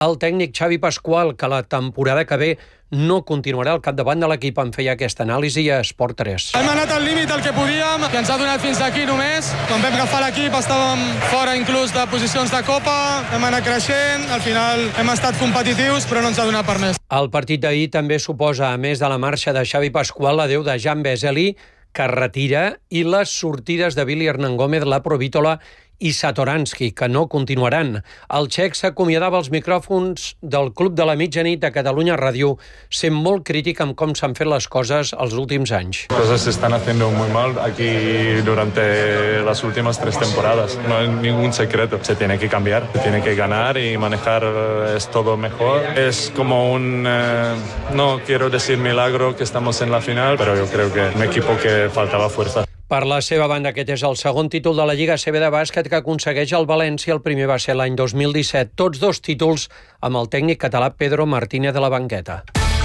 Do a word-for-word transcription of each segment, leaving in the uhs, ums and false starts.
El tècnic Xavi Pasqual, que la temporada que ve no continuarà al capdavant de l'equip, en feia aquesta anàlisi a Esport tres. Hem anat al límit el que podíem, que ens ha donat fins aquí només. Quan vam agafar l'equip estàvem fora inclús de posicions de Copa, hem anat creixent, al final hem estat competitius, però no ens ha donat per més. El partit d'ahir també suposa, a més de la marxa de Xavi Pasqual, l'adeu de Jan Vesely, que es retira, i les sortides de Billy Hernán Gómez, la Provítola i Satoransky, que no continuaran. El txec s'acomiadava als micròfons del Club de la Mitjanit de Catalunya Ràdio, sent molt crític amb com s'han fet les coses els últims anys. Cosas se están haciendo muy mal aquí durante las últimas tres temporadas. No hay ningún secreto. Se tiene que cambiar, se tiene que ganar y manejar es todo mejor. Es como un, eh, no quiero decir milagro que estamos en la final, pero yo creo que un equipo que faltaba fuerza. Per la seva banda, aquest és el segon títol de la Lliga A C B de bàsquet que aconsegueix el València. El primer va ser l'any dos mil disset. Tots dos títols amb el tècnic català Pedro Martínez de la banqueta.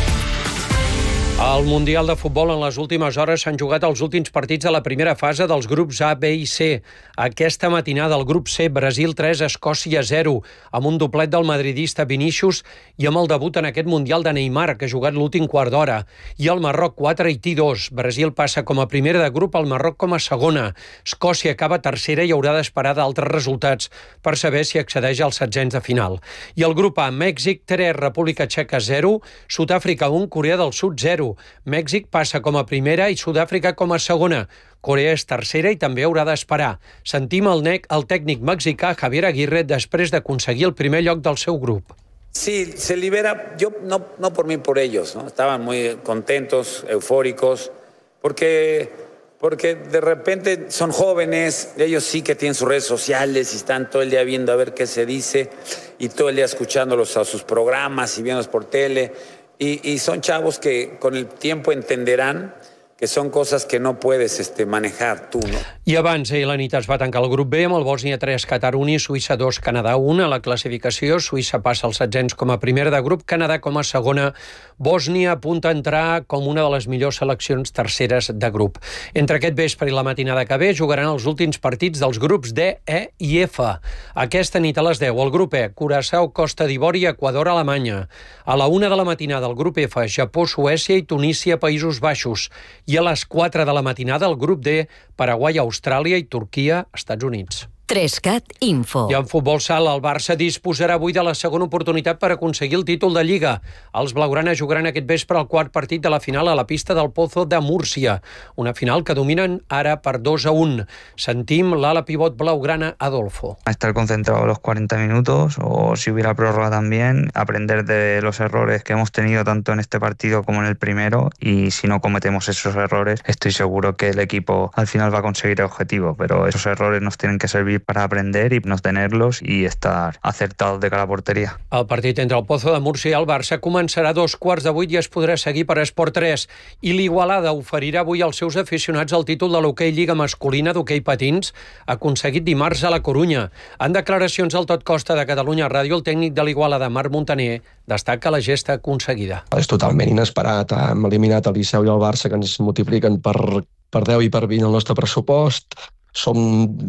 Al Mundial de Futbol en les últimes hores s'han jugat els últims partits de la primera fase dels grups A, B i C. Aquesta matinada el grup C, Brasil tres, Escòcia zero, amb un doblet del madridista Vinícius i amb el debut en aquest Mundial de Neymar, que ha jugat l'últim quart d'hora. I el Marroc quatre, Haití dos. Brasil passa com a primera de grup, el Marroc com a segona. Escòcia acaba tercera i haurà d'esperar d'altres resultats per saber si accedeix als setzents de final. I el grup A, Mèxic tres, República Txeca zero, Sud-àfrica un, Corea del Sud zero. Mèxic passa com a primera i Sud-àfrica com a segona. Corea és tercera i també haurà d'esperar. Sentim el, nec, el tècnic mexicà Javier Aguirre després d'aconseguir el primer lloc del seu grup. Sí, se libera, yo no, no por mí, por ellos, ¿no? Estaban muy contentos, eufóricos, porque, porque de repente son jóvenes, ellos sí que tienen sus redes sociales y están todo el día viendo a ver qué se dice y todo el día escuchándolos a sus programas y viéndolos por tele. Y, y son chavos que con el tiempo entenderán que són coses que no puedes este, manejar tu, no? I abans, ahir la nit es va tancar el grup B amb el Bòsnia tres, Qatar un i Suïssa dos, Canadà un. A la classificació, Suïssa passa als setzents com a primera de grup, Canadà com a segona. Bòsnia apunta a entrar com una de les millors seleccions terceres de grup. Entre aquest vespre i la matinada que ve jugaran els últims partits dels grups D, E i F. Aquesta nit a les deu, el grup E, Curaçao, Costa d'Ivori i Equador, Alemanya. A la una de la matinada, el grup F, Japó, Suècia i Tunísia, Països Baixos. I a les quatre de la matinada, el grup D, Paraguai, Austràlia i Turquia, Estats Units. Trescat Info. I en futbol sala, el Barça disposarà avui de la segona oportunitat per aconseguir el títol de Lliga. Els blaugrana jugaran aquest vespre el quart partit de la final a la pista del Pozo de Múrcia. Una final que dominen ara per dos a un. Sentim l'ala pivot blaugrana Adolfo. Estar concentrado los cuarenta minutos o si hubiera prórroga también, aprender de los errores que hemos tenido tanto en este partido como en el primero y si no cometemos esos errores, estoy seguro que el equipo al final va a conseguir el objetivo, pero esos errores nos tienen que servir para aprender y no tenerlos y estar acertados de cara a portería. El partit entre el Pozo de Múrcia i el Barça començarà a dos quarts de vuit i es podrà seguir per Esport tres. I l'Igualada oferirà avui als seus aficionats el títol de l'hoquei Lliga masculina d'hoquei patins aconseguit dimarts a la Corunya. En declaracions al Tot Costa de Catalunya Ràdio, el tècnic de l'Igualada, Marc Montaner, destaca la gesta aconseguida. És totalment inesperat. Hem eliminat el Liceu i el Barça, que ens multipliquen per, per deu i per vint el nostre pressupost. Som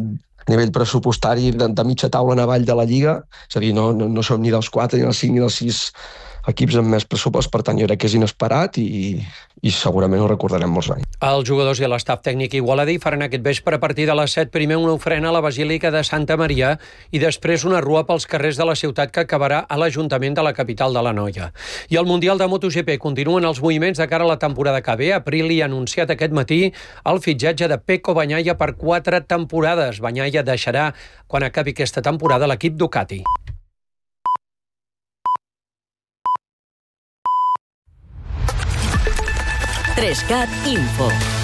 a nivell pressupostari de, de mitja taula en avall de la Lliga, és a dir, no, no, no som ni dels quatre, ni dels cinc, ni dels sis equips amb més pressupost, per tant jo crec que és inesperat i, i segurament ho recordarem molts anys. Els jugadors i l'estaf tècnic igualadí faran aquest vespre a partir de les set primer una ofrena a la Basílica de Santa Maria i després una rua pels carrers de la ciutat que acabarà a l'Ajuntament de la capital de l'Anoia. I al Mundial de MotoGP continuen els moviments de cara a la temporada que ve. Aprilia ha anunciat aquest matí el fitxatge de Pecco Bagnaia per quatre temporades. Bagnaia deixarà, quan acabi aquesta temporada, l'equip Ducati. Trescat Info.